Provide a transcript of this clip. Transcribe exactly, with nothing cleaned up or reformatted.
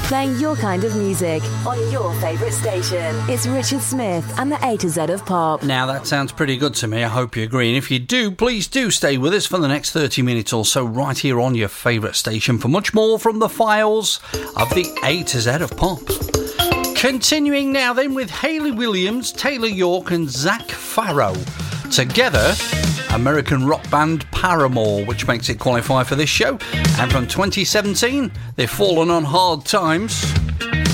playing your kind of music on your favourite station. It's Richard Smith and the A to Z of Pop. Now that sounds pretty good to me. I hope you agree. And if you do, please do stay with us for the next thirty minutes or so right here on your favourite station for much more from the files of the A to Z of Pop. Continuing now then with Hayley Williams, Taylor York and Zach Farrow. Together, American rock band Paramore, which makes it qualify for this show. And from twenty seventeen, they've fallen on hard times.